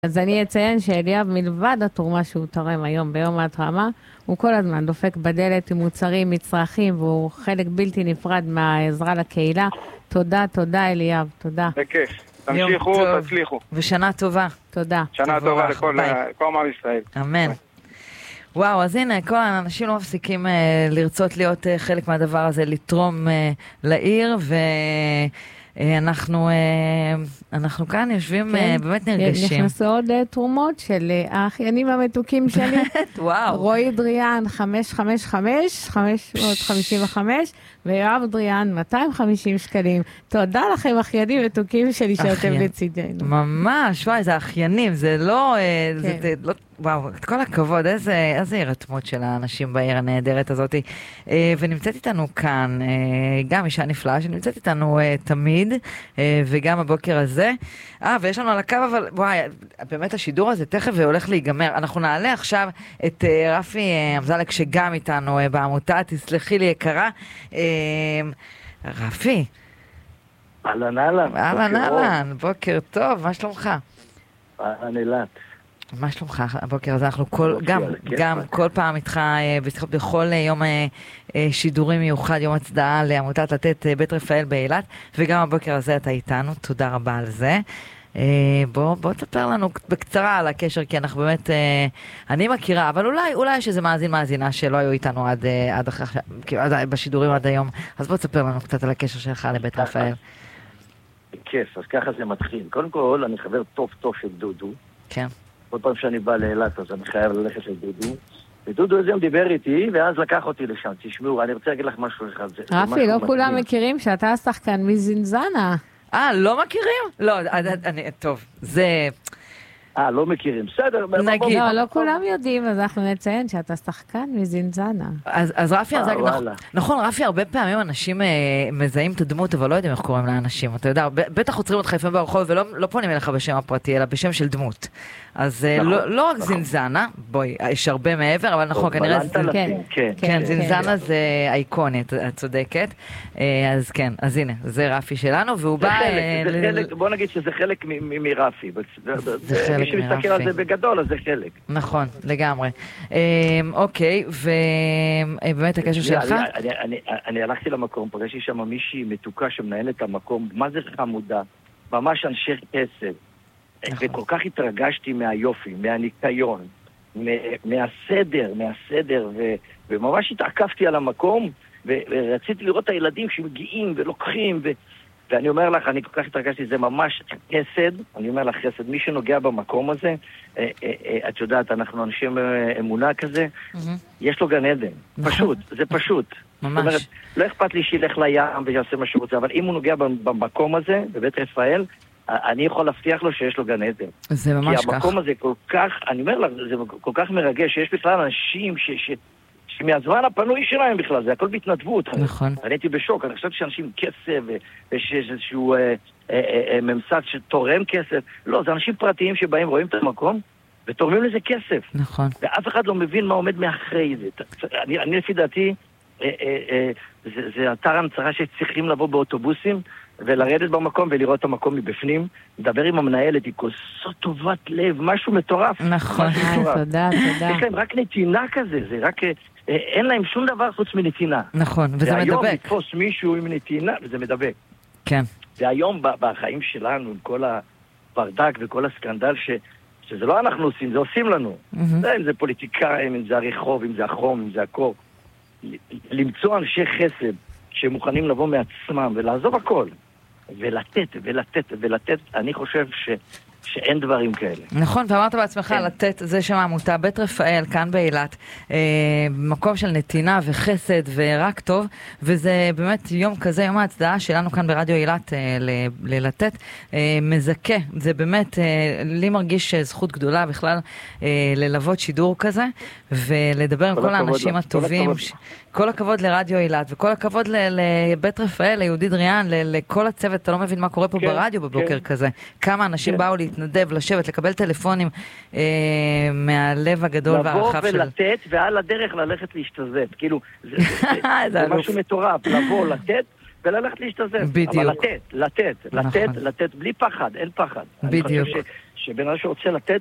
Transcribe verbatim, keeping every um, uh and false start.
אז אני אציין שאליאב מלבד התרומה שהוא תורם היום ביום ההתרמה, הוא כל הזמן דופק בדלת עם מוצרים, מצרכים, והוא חלק בלתי נפרד מהעזרה לקהילה. תודה, תודה אליאב, תודה. בכיף. תמשיכו, תצליחו. ושנה טובה. תודה. שנה טובה לכל עם ישראל. אמן. וואו, אז הנה, כל האנשים לא מפסיקים אה, לרצות להיות אה, חלק מהדבר הזה, לתרום אה, לעיר, ואנחנו אה, אנחנו כאן יושבים כן. אה, באמת נרגשים. נכנסו עוד uh, תרומות של uh, האחיינים המתוקים שלי. וואו. רועי דריאן חמש חמש חמש, חמש מאות חמישים וחמש, ויואב דריאן מאתיים וחמישים שקלים. תודה לכם אחיינים מתוקים שלי שאתם לצידנו. ממש, וואי, זה אחיינים, זה לא... כן. זה, זה לא... וואו, את כל הכבוד, איזה, איזה ירתמות של האנשים בעיר הנהדרת הזאת. אה, ונמצאת איתנו כאן, אה, גם אישה נפלאה שנמצאת איתנו אה, תמיד, אה, וגם הבוקר הזה. אה, ויש לנו על הקו, אבל וואי, באמת השידור הזה תכף הולך להיגמר. אנחנו נעלה עכשיו את אה, רפי אה, אמזלק, שגם איתנו אה, בעמותה, תסלחי לי יקרה. אה, רפי. אהלן אהלן. אהלן אהלן, בוקר טוב, מה שלומך? אהלן אילת. מה שלומך הבוקר הזה? אנחנו כל, גם, גם כל פעם איתך בכל יום שידורים מיוחד, יום הצדעה לעמותת לתת בית רפאל באילת, וגם הבוקר הזה אתה איתנו, תודה רבה על זה. בוא, בוא תספר לנו בקצרה על הקשר, כי אנחנו באמת, אני מכירה, אבל אולי, אולי יש איזה מאזין מאזינה שלא היו איתנו עד, עד אחרי, עד, בשידורים עד היום, אז בוא תספר לנו קצת על הקשר שלך לבית רפאל. כיף, אז ככה זה מתחיל. קודם כל, אני חבר טוב טוב של דודו. כן. כל פעם שאני בא לאילת, אז אני חייב ללכת לדודו. ודודו איזה דיבר איתי, ואז לקח אותי לשם. תשמעו, אני רוצה להגיד לך משהו אחד. רפי, לא כולם מכירים שאתה השחקן מזינזנה. אה, לא מכירים? לא, אני, טוב, זה... אה, לא מכירים. בסדר. נגיד. לא, לא כולם יודעים, אז אנחנו נציין שאתה שחקן מזינזנה. אז, אז רפי, אז נכון, רפי, הרבה פעמים אנשים מזהים את הדמות, אבל לא יודעים איך קוראים לאנשים. אתה יודע, בטח עוצרים אותך לפעמים ברחוב, ולא פונים אליך בשם הפרטי, אלא בשם של דמות. אז לא רק זינזנה, בואי, יש הרבה מעבר, אבל נכון, כנראה זה... כן, זינזנה זה אייקונית, את צודקת. אז כן, אז הנה, זה רפי שלנו, והוא בא... בוא נגיד שזה חלק מרפי. מי שמסתכל על זה בגדול, אז זה חלק. נכון, לגמרי. אוקיי, ובאמת הקשר שלך? אני הלכתי למקום, פגשתי שם מישהי מתוקה שמנהלת את המקום, מה זה חמודה? ממש אנשי חסד. וכל כך התרגשתי מהיופי, מהניקיון, מהסדר, מהסדר, וממש התעקפתי על המקום, ורציתי לראות את הילדים שמגיעים ולוקחים, ואני אומר לך, אני כל כך התרגשתי, זה ממש חסד, אני אומר לך חסד, מי שנוגע במקום הזה, את יודעת, אנחנו אנשים אמונה כזה, יש לו גן עדן, פשוט, זה פשוט. זאת אומרת, לא אכפת לי שילך לים ויעשה מה שהוא רוצה, אבל אם הוא נוגע במקום הזה, בבית רפאל, אני יכול להבטיח לו שיש לו גן עדן. זה ממש כך. כי המקום הזה כל כך, אני אומר לך, זה כל כך מרגש, שיש בכלל אנשים ש... שמהזמן הפנוי שלהם בכלל, זה הכל בהתנדבות. נכון. אני הייתי בשוק, אני חושבת שאנשים כסף, ויש איזשהו אה, אה, אה, ממסד שתורם כסף. לא, זה אנשים פרטיים שבאים, רואים את המקום, ותורמים לזה כסף. נכון. ואף אחד לא מבין מה עומד מאחרי זה. אני, אני לפי דעתי, אה, אה, אה, זה, זה אתר הנצחה שצריכים לבוא באוטובוסים, ולרדת במקום ולראות את המקום מבפנים, לדבר עם המנהלת, היא כוסות טובת לב, משהו מטורף. נכון, תודה, תודה. יש להם רק נתינה כזה, זה רק... אין להם שום דבר חוץ מנתינה. נכון, וזה מדבק. והיום לתפוס מישהו עם נתינה, וזה מדבק. כן. והיום בחיים שלנו, עם כל הברדק וכל הסקנדל, ש, שזה לא אנחנו עושים, זה עושים לנו. זה, אם זה פוליטיקאים, אם זה הרחוב, אם זה החום, אם זה הקור. למצוא אנשי חסד שמוכנים לבוא מעצמם ולעזוב הכל. ולתת, ולתת, ולתת, אני חושב ש... שאין דברים כאלה. נכון, ואמרת בעצמך כן. לתת, זה שם העמותה, בית רפאל, כאן באילת, אה, מקום של נתינה וחסד ורק טוב, וזה באמת יום כזה, יום ההצדעה שלנו כאן ברדיו אילת אה, ל- ללתת, אה, מזכה, זה באמת, אה, לי מרגיש זכות גדולה בכלל אה, ללוות שידור כזה, ולדבר עם כל, כל האנשים הטובים, כל, ש... כל הכבוד לרדיו אילת, וכל הכבוד ל- לבית רפאל, ליהודי דריאן, ל- לכל הצוות, אתה לא מבין מה קורה פה כן, ברדיו בבוקר כן. כזה, כמה אנשים כן. באו לי להתנדב, לשבת, לקבל טלפונים אה, מהלב הגדול והרחב של... לבוא ולתת, ועל הדרך ללכת להשתזף. כאילו, זה, זה, זה, זה משהו מטורף. לבוא, לתת, וללכת להשתזף. בדיוק. אבל לתת, לתת, לתת, נכון. לתת, בלי פחד, אין פחד. בדיוק. אני חושב ש, שבן אדם שרוצה לתת,